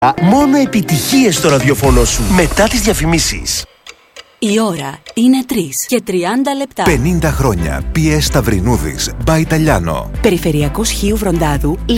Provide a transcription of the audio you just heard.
Μόνο επιτυχίες στο ραδιοφωνό σου. Μετά τις διαφημίσεις. Η ώρα είναι 3:30 λεπτά. 50 χρόνια. P.S. Σταυρινούδης. Μπα Ιταλιάνο. Περιφερειακός Χίου Βροντάδου.